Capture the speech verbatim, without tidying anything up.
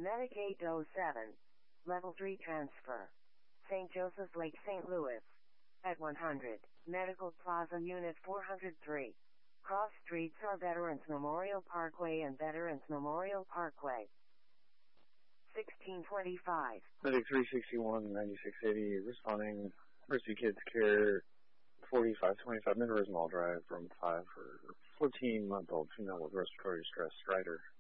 Medic eight oh seven. Level three transfer. Saint Joseph Lake, Saint Louis. At one hundred. Medical Plaza Unit four oh three. Cross streets are Veterans Memorial Parkway and Veterans Memorial Parkway. sixteen twenty-five. Medic three sixty-one, ninety-six eighty, responding Mercy Kids Care, forty-five twenty-five, Mid Rosemall Drive, room five for fourteen month old female with respiratory distress, Strider.